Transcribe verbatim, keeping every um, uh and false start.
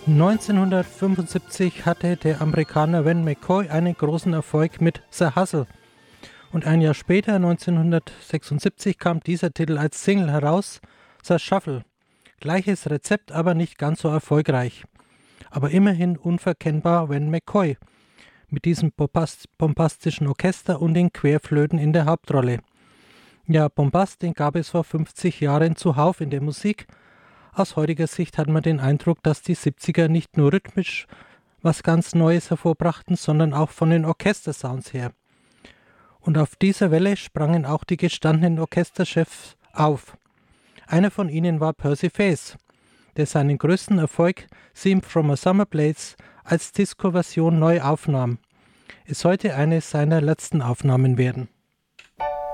neunzehnhundertfünfundsiebzig hatte der Amerikaner Van McCoy einen großen Erfolg mit The Hustle. Und ein Jahr später, neunzehnhundertsechsundsiebzig, kam dieser Titel als Single heraus, The Shuffle. Gleiches Rezept, aber nicht ganz so erfolgreich. Aber immerhin unverkennbar Van McCoy, mit diesem bombastischen Orchester und den Querflöten in der Hauptrolle. Ja, Bombast, den gab es vor fünfzig Jahren zuhauf in der Musik. Aus heutiger Sicht hat man den Eindruck, dass die siebziger nicht nur rhythmisch was ganz Neues hervorbrachten, sondern auch von den Orchestersounds her. Und auf dieser Welle sprangen auch die gestandenen Orchesterchefs auf. Einer von ihnen war Percy Faith, der seinen größten Erfolg Theme from a Summer Place als Disco-Version neu aufnahm. Es sollte eine seiner letzten Aufnahmen werden.